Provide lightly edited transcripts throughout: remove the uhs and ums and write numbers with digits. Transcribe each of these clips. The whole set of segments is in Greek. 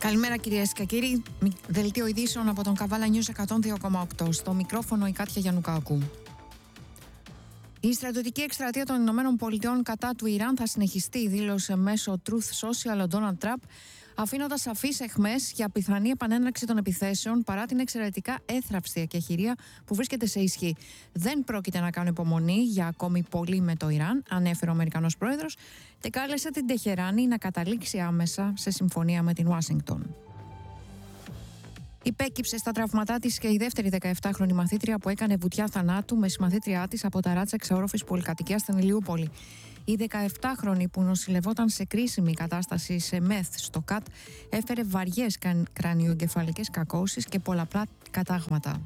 Καλημέρα κυρίες και κύριοι. Δελτίο ειδήσεων από τον Καβάλα News 102,8. Στο μικρόφωνο η Κάτια Γιαννουκάκου. Η στρατιωτική εκστρατεία των Ηνωμένων Πολιτειών κατά του Ιράν θα συνεχιστεί, δήλωσε μέσω Truth Social ο Ντόναλντ Τραμπ, αφήνοντας σαφείς αιχμές για πιθανή επανέναρξη των επιθέσεων παρά την εξαιρετικά έθραυστη εκεχηρία που βρίσκεται σε ισχύ. Δεν πρόκειται να κάνουν υπομονή για ακόμη πολύ με το Ιράν, ανέφερε ο Αμερικανός πρόεδρος και κάλεσε την Τεχεράνη να καταλήξει άμεσα σε συμφωνία με την Ουάσιγκτον. Υπέκυψε στα τραύματά της και η δεύτερη 17χρονη μαθήτρια που έκανε βουτιά θανάτου με συμμαθήτριά της από τα ράτσα εξαόροφης πολυκατοικίας στην Ηλιούπολη. Η 17χρονη που νοσηλευόταν σε κρίσιμη κατάσταση σε ΜΕΘ στο ΚΑΤ έφερε βαριές κρανιοεγκεφαλικές κακώσεις και πολλαπλά κατάγματα.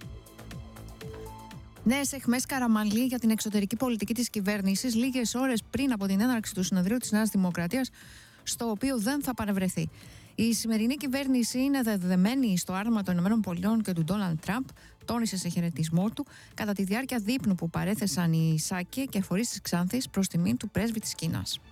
Νέες αιχμές Καραμανλή για την εξωτερική πολιτική της κυβέρνησης λίγες ώρες πριν από την έναρξη του συνεδρίου της Νέας Δημοκρατίας, στο οποίο δεν θα παρευρεθεί. Η σημερινή κυβέρνηση είναι δεδεμένη στο άρμα των ΗΠΑ και του Ντόναλντ Τραμπ, τόνισε σε χαιρετισμό του κατά τη διάρκεια δείπνου που παρέθεσαν οι Σάκη και φορείς της Ξάνθης προς τιμήν του πρέσβη της Κίνας.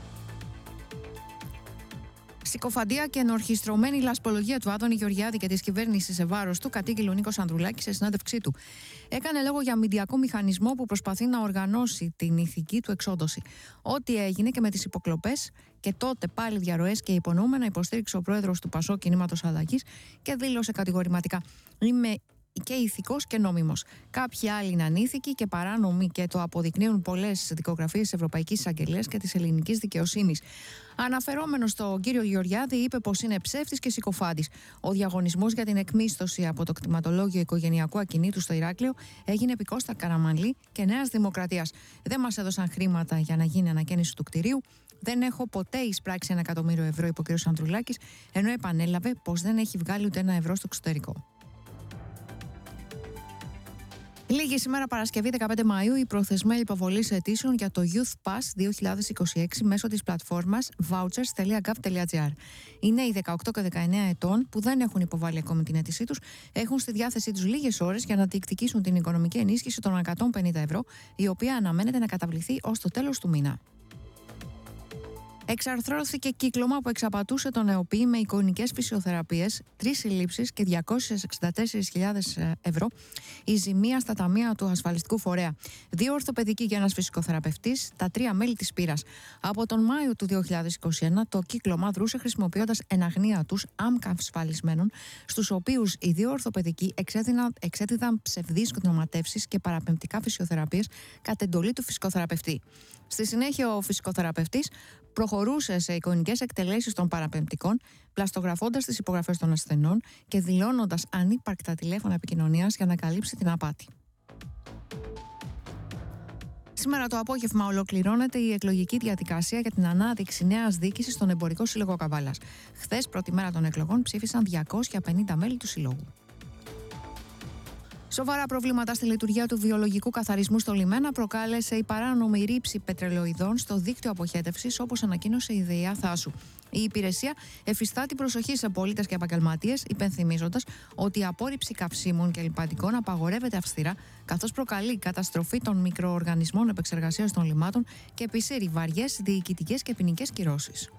Συκοφαντία και ενορχιστρωμένη λασπολογία του Άδωνη Γεωργιάδη και της κυβέρνησης σε βάρος του, κατήγγειλε ο Νίκος Ανδρουλάκης σε συνέντευξή του. Έκανε λόγο για μηντιακό μηχανισμό που προσπαθεί να οργανώσει την ηθική του εξόντωση. Ό,τι έγινε και με τις υποκλοπές, και τότε πάλι διαρροές και υπονοούμενα, υποστήριξε ο πρόεδρος του ΠΑΣΟΚ Κινήματος Αλλαγής και δήλωσε κατηγορηματικά: «Είμαι και ηθικός και νόμιμος. Κάποιοι άλλοι είναι ανήθικοι και παράνομοι και το αποδεικνύουν πολλές δικογραφίες της Ευρωπαϊκής Εισαγγελίας και της ελληνικής δικαιοσύνης». Αναφερόμενος στον κύριο Γεωργιάδη, είπε πως είναι ψεύτης και συκοφάντης. Ο διαγωνισμός για την εκμίσθωση από το κτηματολόγιο οικογενειακού ακινήτου στο Ηράκλειο έγινε επί Κώστα Καραμανλή και Νέας Δημοκρατίας. Δεν μας έδωσαν χρήματα για να γίνει ανακαίνιση του κτηρίου. Δεν έχω ποτέ εισπράξει 1 εκατομμύριο ευρώ, είπε ο κ. Ανδρουλάκης, ενώ επανέλαβε πως δεν έχει βγάλει ούτε 1 ευρώ στο εξωτερικό. Λίγη σήμερα Παρασκευή 15 Μαΐου η προθεσμία υποβολής αιτήσεων για το Youth Pass 2026 μέσω της πλατφόρμας vouchers.gov.gr. Οι νέοι 18 και 19 ετών που δεν έχουν υποβάλει ακόμη την αίτησή τους έχουν στη διάθεσή τους λίγες ώρες για να διεκδικήσουν την οικονομική ενίσχυση των 150 ευρώ, η οποία αναμένεται να καταβληθεί ως το τέλος του μήνα. Εξαρθρώθηκε κύκλωμα που εξαπατούσε τον ΕΟΠΗ με εικονικές φυσιοθεραπείες, 3 συλλήψεις και 244.000 ευρώ η ζημία στα ταμεία του ασφαλιστικού φορέα. 2 ορθοπαιδικοί και 1 φυσικοθεραπευτής, τα 3 μέλη της πύρας. Από τον Μάιο του 2021 το κύκλωμα δρούσε χρησιμοποιώντας εν αγνία τους άμκα ασφαλισμένων, στους οποίους οι 2 ορθοπαιδικοί εξέδιδαν ψευδείς γνωματεύσεις και παραπεμπτικά φυσιοθεραπείες κατ' εντολή του φυσικοθεραπευτή. Στη συνέχεια ο φυσικοθεραπευτής προχωρούσε σε εικονικές εκτελέσεις των παραπεμπτικών, πλαστογραφώντας τις υπογραφές των ασθενών και δηλώνοντας ανύπαρκτα τηλέφωνα επικοινωνίας για να καλύψει την απάτη. Σήμερα το απόγευμα ολοκληρώνεται η εκλογική διαδικασία για την ανάδειξη νέας διοίκησης στον Εμπορικό Σύλλογο Καβάλας. Χθες, πρώτη μέρα των εκλογών, ψήφισαν 250 μέλη του Συλλόγου. Σοβαρά προβλήματα στη λειτουργία του βιολογικού καθαρισμού στο λιμένα προκάλεσε η παράνομη ρήψη πετρελοειδών στο δίκτυο αποχέτευσης, όπως ανακοίνωσε η ΔΕΙΑ Θάσου. Η υπηρεσία εφιστά την προσοχή σε πολίτες και επαγγελματίες, υπενθυμίζοντας ότι η απόρριψη καυσίμων και λιπαντικών απαγορεύεται αυστηρά, καθώς προκαλεί καταστροφή των μικροοργανισμών επεξεργασίας των λιμάτων και επισύρει βαριές διοικητικές και ποινικές κυρώσεις.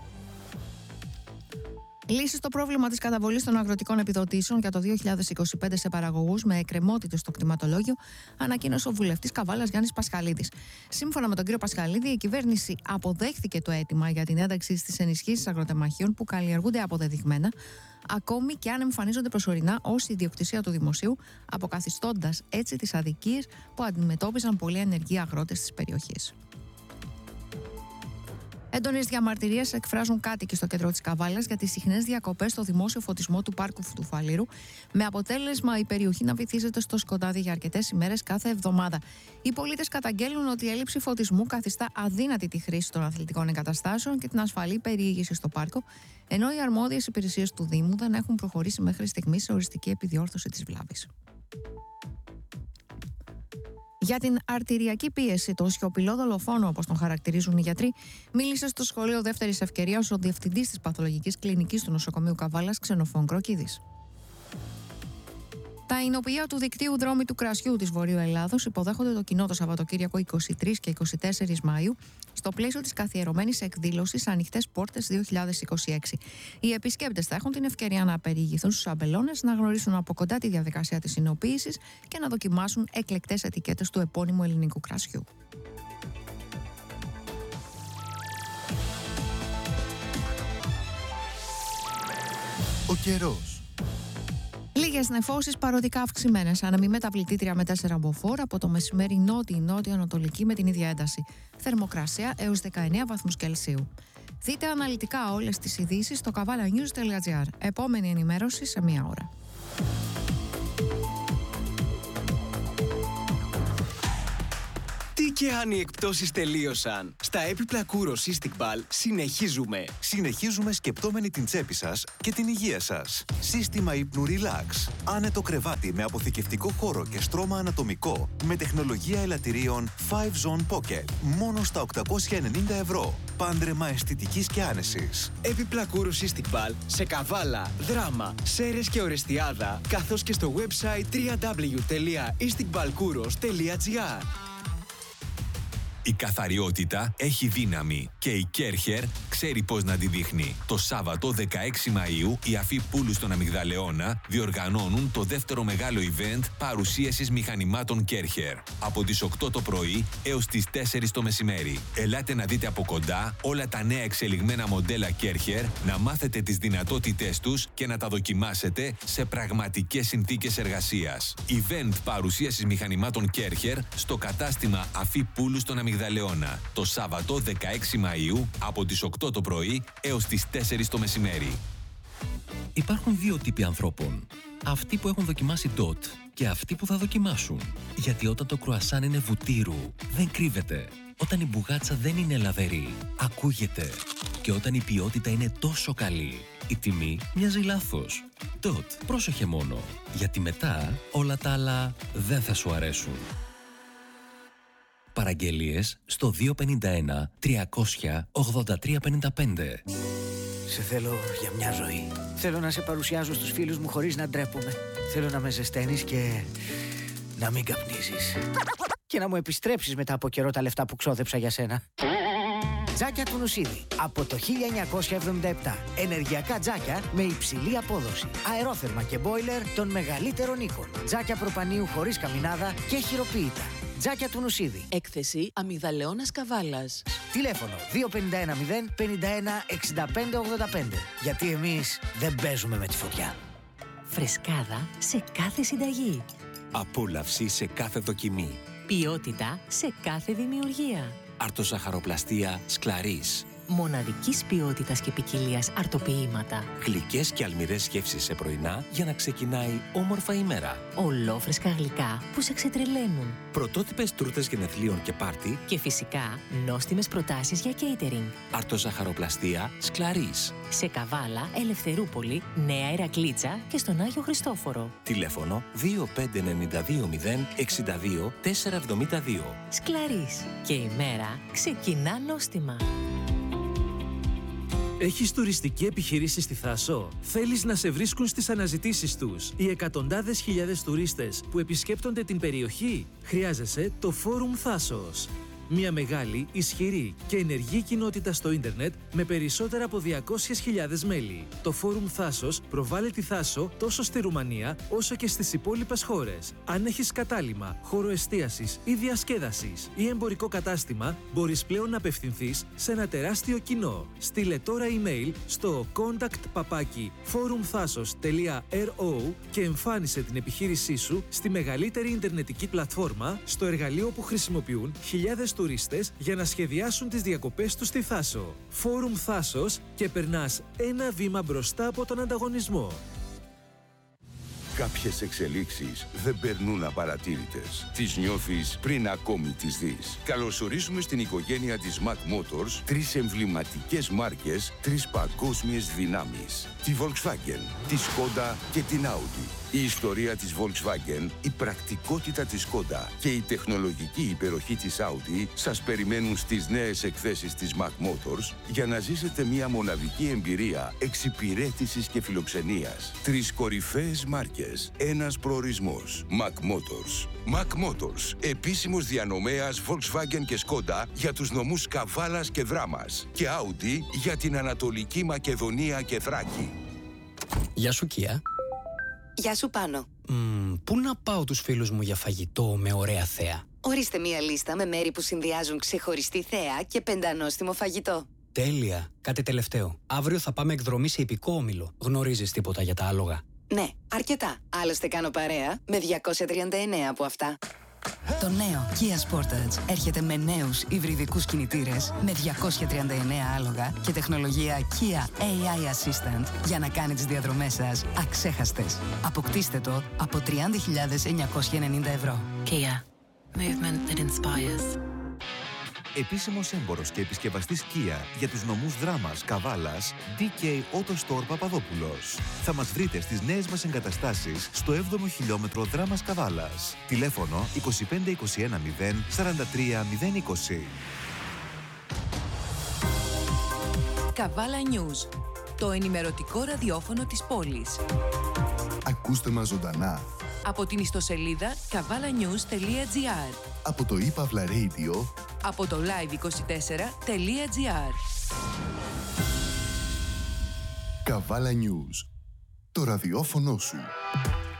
Λύση στο πρόβλημα της καταβολής των αγροτικών επιδοτήσεων για το 2025 σε παραγωγούς με εκκρεμότητες στο κτηματολόγιο, ανακοίνωσε ο βουλευτής Καβάλας Γιάννης Πασχαλίδης. Σύμφωνα με τον κύριο Πασχαλίδη, η κυβέρνηση αποδέχθηκε το αίτημα για την ένταξη στις ενισχύσεις αγροτεμαχίων που καλλιεργούνται αποδεδειγμένα, ακόμη και αν εμφανίζονται προσωρινά ως ιδιοκτησία του δημοσίου, αποκαθιστώντας έτσι τις αδικίες που αντιμετώπιζαν πολλοί ενεργοί αγρότες της περιοχής. Έντονες διαμαρτυρίες εκφράζουν κάτοικοι στο κέντρο της Καβάλας για τις συχνές διακοπές στο δημόσιο φωτισμό του πάρκου του Φαλήρου, με αποτέλεσμα η περιοχή να βυθίζεται στο σκοτάδι για αρκετές ημέρες κάθε εβδομάδα. Οι πολίτες καταγγέλνουν ότι η έλλειψη φωτισμού καθιστά αδύνατη τη χρήση των αθλητικών εγκαταστάσεων και την ασφαλή περιήγηση στο πάρκο, ενώ οι αρμόδιες υπηρεσίες του Δήμου δεν έχουν προχωρήσει μέχρι στιγμής σε οριστική επιδιόρθωση της βλάβης. Για την αρτηριακή πίεση, το σιωπηλό δολοφόνο, όπως τον χαρακτηρίζουν οι γιατροί, μίλησε στο σχολείο δεύτερης ευκαιρίας ο διευθυντής της παθολογικής κλινικής του νοσοκομείου Καβάλας, Ξενοφών Κροκίδης. Τα εινοποιεία του δικτύου δρόμοι του κρασιού της Βορείου Ελλάδος υποδέχονται το κοινό το Σαββατοκύριακο 23 και 24 Μαΐου στο πλαίσιο της καθιερωμένης εκδήλωσης Ανοιχτές Πόρτες 2026. Οι επισκέπτες θα έχουν την ευκαιρία να περιηγηθούν στους αμπελώνες, να γνωρίσουν από κοντά τη διαδικασία της εινοποίησης και να δοκιμάσουν εκλεκτές ετικέτες του επώνυμου ελληνικού κρασιού. Ο καιρός. Λίγες νεφώσεις παροδικά αυξημένες, αναμή μεταβλητή 3 με 4 μποφόρ, από το μεσημέρι νότιο-ανατολική με την ίδια ένταση. Θερμοκρασία έως 19 βαθμούς Κελσίου. Δείτε αναλυτικά όλες τις ειδήσεις στο kavalanews.gr. Επόμενη ενημέρωση σε 1 ώρα. Τι και αν οι εκπτώσεις τελείωσαν? Στα έπιπλα Kouros Istikbal συνεχίζουμε. Συνεχίζουμε σκεπτόμενοι την τσέπη σας και την υγεία σας. Σύστημα ύπνου Relax. Άνετο κρεβάτι με αποθηκευτικό χώρο και στρώμα ανατομικό. Με τεχνολογία ελαττηρίων 5Zone Pocket. Μόνο στα 890 ευρώ. Πάντρεμα αισθητικής και άνεσης. Έπιπλα Kouros Istikbal σε Καβάλα, Δράμα, Σέρες και Ορεστιάδα, καθώς και στο website www.istikbalkouros.gr. Η καθαριότητα έχει δύναμη και η Κέρχερ ξέρει πώς να τη δείχνει. Το Σάββατο 16 Μαΐου οι Αφή Πούλου στον Αμυγδαλεώνα διοργανώνουν το δεύτερο μεγάλο event παρουσίασης μηχανημάτων Κέρχερ. Από τις 8 το πρωί έως τις 4 το μεσημέρι. Ελάτε να δείτε από κοντά όλα τα νέα εξελιγμένα μοντέλα Κέρχερ, να μάθετε τις δυνατότητές τους και να τα δοκιμάσετε σε πραγματικές συνθήκες εργασίας. Event παρουσίασης μηχανημάτων Κέρχερ στο κατάστημα Αφή Πούλου στον Αμυγδαλεώνα. Το Σάββατο 16 Μαΐου από τις 8 το πρωί έως τις 4 το μεσημέρι. Υπάρχουν δύο τύποι ανθρώπων. Αυτοί που έχουν δοκιμάσει DOT και αυτοί που θα δοκιμάσουν. Γιατί όταν το κρουασάν είναι βουτύρου, δεν κρύβεται. Όταν η μπουγάτσα δεν είναι λαβερή, ακούγεται. Και όταν η ποιότητα είναι τόσο καλή, η τιμή μοιάζει λάθος. DOT, πρόσεχε μόνο. Γιατί μετά όλα τα άλλα δεν θα σου αρέσουν. Παραγγελίες στο 251 300 8355. Σε θέλω για μια ζωή. Θέλω να σε παρουσιάζω στους φίλους μου χωρίς να ντρέπομαι. Θέλω να με ζεσταίνεις και να μην καπνίζεις. Και να μου επιστρέψεις μετά από καιρό τα λεφτά που ξόδεψα για σένα. Τζάκια του Νουσίδη. Από το 1977. Ενεργειακά τζάκια με υψηλή απόδοση. Αερόθερμα και μπόιλερ των μεγαλύτερων οίκων. Τζάκια προπανίου χωρίς καμινάδα και χειροποίητα. Τζάκια του Νουσίδη. Έκθεση Αμυγδαλεώνας Καβάλας. Τηλέφωνο 251 051 65 85. Γιατί εμείς δεν παίζουμε με τη φωτιά. Φρεσκάδα σε κάθε συνταγή. Απόλαυση σε κάθε δοκιμή. Ποιότητα σε κάθε δημιουργία. Αρτοζαχαροπλαστία Σκλαρίς. Μοναδικής ποιότητας και ποικιλίας αρτοποιήματα. Γλυκές και αλμυρές γεύσεις σε πρωινά για να ξεκινάει όμορφα ημέρα. Ολόφρεσκα γλυκά που σε ξετρελαίνουν. Πρωτότυπες τούρτες γενεθλίων και πάρτι. Και φυσικά νόστιμες προτάσεις για catering. Αρτοζαχαροπλαστία Σκλαρίς. Σε Καβάλα, Ελευθερούπολη, Νέα Ηρακλήτσα και στον Άγιο Χριστόφορο. Τηλέφωνο 25920 62 472. Σκλαρίς. Και η μέρα ξεκινά νόστιμα. Έχεις τουριστική επιχείρηση στη Θάσο? Θέλεις να σε βρίσκουν στις αναζητήσεις τους οι εκατοντάδες χιλιάδες τουρίστες που επισκέπτονται την περιοχή? Χρειάζεσαι το Φόρουμ Θάσος. Μια μεγάλη, ισχυρή και ενεργή κοινότητα στο ίντερνετ με περισσότερα από 200.000 μέλη. Το Φόρουμ Θάσος προβάλλει τη Θάσο τόσο στη Ρουμανία όσο και στις υπόλοιπες χώρες. Αν έχεις κατάλημα, χώρο εστίασης ή διασκέδασης ή εμπορικό κατάστημα, μπορείς πλέον να απευθυνθείς σε ένα τεράστιο κοινό. Στείλε τώρα email στο contact@forumthasos.ro και εμφάνισε την επιχείρησή σου στη μεγαλύτερη ιντερνετική πλατφόρμα, στο εργαλείο που χρησιμοποιούν χιλιάδες τουρίστες για να σχεδιάσουν τις διακοπές τους στη Θάσο. Φόρουμ Θάσος και περνάς ένα βήμα μπροστά από τον ανταγωνισμό. Κάποιες εξελίξεις δεν περνούν απαρατήρητες. Τις νιώθεις πριν ακόμη τις δεις. Καλωσορίζουμε στην οικογένεια της Mac Motors 3 εμβληματικές μάρκες, 3 παγκόσμιες δυνάμεις. Τη Volkswagen, τη Skoda και την Audi. Η ιστορία της Volkswagen, η πρακτικότητα της Skoda και η τεχνολογική υπεροχή της Audi σας περιμένουν στις νέες εκθέσεις της Mac Motors για να ζήσετε μια μοναδική εμπειρία εξυπηρέτησης και φιλοξενίας. 3 κορυφαίες μάρκες, ένας προορισμός. Mac Motors. Mac Motors, επίσημος διανομέας Volkswagen και Skoda για τους νομούς Καβάλας και Δράμας και Audi για την Ανατολική Μακεδονία και Θράκη. Γεια σου, Κία. Γεια σου, Πάνο. Πού να πάω τους φίλους μου για φαγητό με ωραία θέα? Ορίστε μία λίστα με μέρη που συνδυάζουν ξεχωριστή θέα και πεντανόστιμο φαγητό. Τέλεια. Κάτι τελευταίο. Αύριο θα πάμε εκδρομή σε ιππικό όμιλο. Γνωρίζεις τίποτα για τα άλογα? Ναι, αρκετά. Άλλωστε κάνω παρέα με 239 από αυτά. Το νέο Kia Sportage έρχεται με νέους υβριδικούς κινητήρες με 239 άλογα και τεχνολογία Kia AI Assistant για να κάνει τις διαδρομές σας αξέχαστες. Αποκτήστε το από 30.990 ευρώ. Kia. Movement that inspires. Επίσημος έμπορος και επισκευαστής Kia για τους νομούς Δράμας, Καβάλας, DK Auto Store Παπαδόπουλος. Θα μας βρείτε στις νέες μας εγκαταστάσεις στο 7ο χιλιόμετρο Δράμας Καβάλας. Τηλέφωνο 2521 0 43 020. Καβάλα News, το ενημερωτικό ραδιόφωνο της πόλης. Ακούστε μας ζωντανά Από την ιστοσελίδα kavalanews.gr, από το ePavla Radio, από το live24.gr. Καβάλα News, το ραδιόφωνο σου.